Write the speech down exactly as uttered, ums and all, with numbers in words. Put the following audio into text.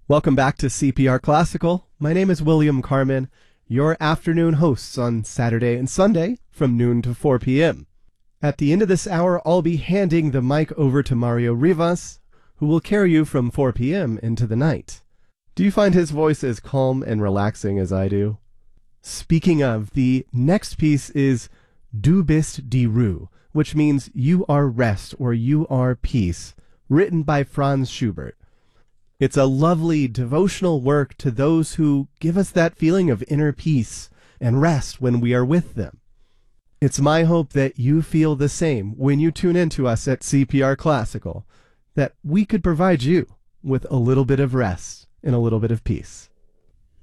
Welcome back to C P R Classical. My name is William Carmen, your afternoon hosts on Saturday and Sunday from noon to four p.m. At the end of this hour, I'll be handing the mic over to Mario Rivas, who will carry you from four p.m. into the night. Do you find his voice as calm and relaxing as I do? Speaking of, the next piece is Du bist die Ruhe, which means you are rest or you are peace, written by Franz Schubert. It's a lovely devotional work to those who give us that feeling of inner peace and rest when we are with them. It's my hope that you feel the same when you tune in to us at C P R Classical, that we could provide you with a little bit of rest and a little bit of peace.